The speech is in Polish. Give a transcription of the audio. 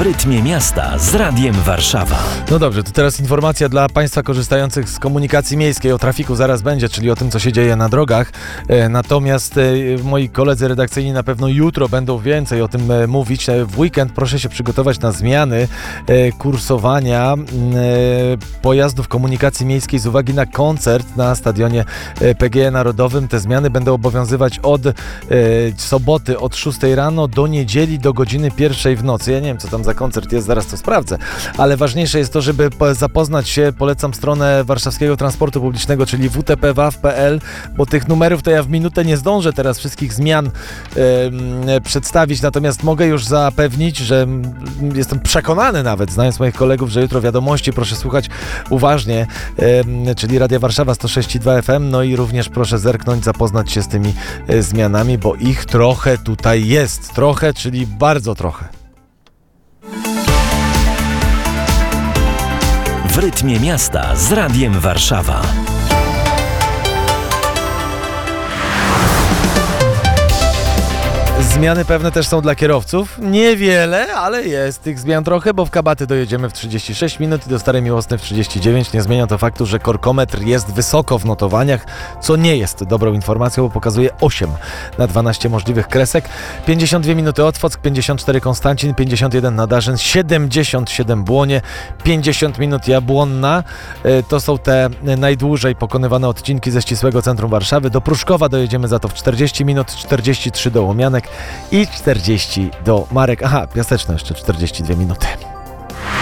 rytmie miasta z Radiem Warszawa. No dobrze, to teraz informacja dla Państwa korzystających z komunikacji miejskiej. O trafiku zaraz będzie, czyli o tym, co się dzieje na drogach. Natomiast moi koledzy redakcyjni na pewno jutro będą więcej o tym mówić. W weekend proszę się przygotować na zmiany kursowania pojazdów komunikacji miejskiej z uwagi na koncert na stadionie PGE Narodowym. Te zmiany będą obowiązywać od soboty od 6 rano do niedzieli do godziny 1 w nocy. Ja nie wiem, co tam za koncert jest, zaraz to sprawdzę. Ale ważniejsze jest to, żeby zapoznać się, polecam stronę Warszawskiego Transportu Publicznego, czyli wtpwaw.pl, bo tych numerów to ja w minutę nie zdążę teraz wszystkich zmian przedstawić, natomiast mogę już zapewnić, że jestem przekonany nawet, znając moich kolegów, że jutro wiadomości proszę słuchać uważnie, czyli Radia Warszawa 106,2 FM, no i również proszę zerknąć, zapoznać się z tymi zmianami, bo ich trochę tutaj jest. Trochę, czyli bardzo trochę. W rytmie miasta z Radiem Warszawa. Zmiany pewne też są dla kierowców. Niewiele, ale jest tych zmian trochę, bo w Kabaty dojedziemy w 36 minut i do Starej Miłosnej w 39. Nie zmienia to faktu, że korkometr jest wysoko w notowaniach, co nie jest dobrą informacją, bo pokazuje 8 na 12 możliwych kresek. 52 minuty Otwock, 54 Konstancin, 51 Nadarzyn, 77 Błonie, 50 minut Jabłonna. To są te najdłużej pokonywane odcinki ze ścisłego centrum Warszawy. Do Pruszkowa dojedziemy za to w 40 minut, 43 do Łomianek i 40 do Marek. Aha, Piaseczno jeszcze 42 minuty.